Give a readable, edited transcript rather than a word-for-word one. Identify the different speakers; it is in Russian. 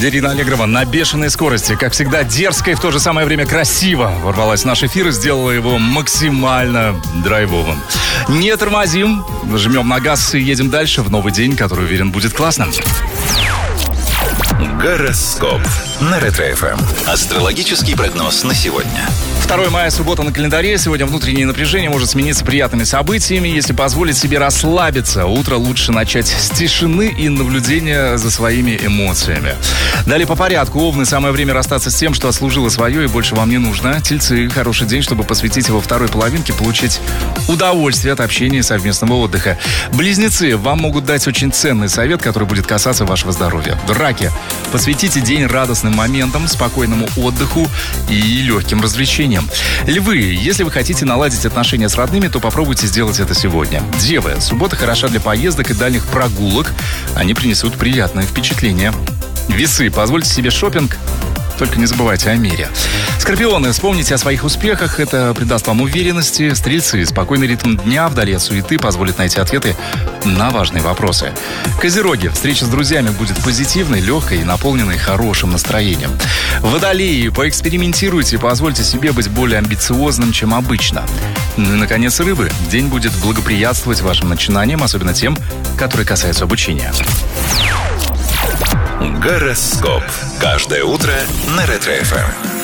Speaker 1: Ирина Аллегрова на бешеной скорости, как всегда, дерзко и в то же самое время красиво ворвалась в наш эфир и сделала его максимально драйвовым. Не тормозим, жмем на газ и едем дальше в новый день, который, уверен, будет классным.
Speaker 2: Гороскоп на Ретро-ФМ. Астрологический прогноз на сегодня.
Speaker 1: 2 мая, суббота на календаре. Сегодня внутреннее напряжение может смениться приятными событиями. Если позволить себе расслабиться, утро лучше начать с тишины и наблюдения за своими эмоциями. Далее по порядку. Овны, самое время расстаться с тем, что отслужило свое и больше вам не нужно. Тельцы, хороший день, чтобы посвятить его второй половинке, получить удовольствие от общения и совместного отдыха. Близнецы, вам могут дать очень ценный совет, который будет касаться вашего здоровья. Раки, посвятите день радостным моментам, спокойному отдыху и легким развлечениям. Львы, если вы хотите наладить отношения с родными, то попробуйте сделать это сегодня. Девы, суббота хороша для поездок и дальних прогулок. Они принесут приятное впечатление. Весы, позвольте себе шопинг, только не забывайте о мире. Скорпионы, вспомните о своих успехах, это придаст вам уверенности. Стрельцы, спокойный ритм дня вдали от суеты позволит найти ответы на важные вопросы. Козероги, встреча с друзьями будет позитивной, легкой и наполненной хорошим настроением. Водолеи, поэкспериментируйте, позвольте себе быть более амбициозным, чем обычно. Ну и, наконец, рыбы. День будет благоприятствовать вашим начинаниям, особенно тем, которые касаются обучения.
Speaker 2: Гороскоп. Каждое утро на Ретро-ФМ.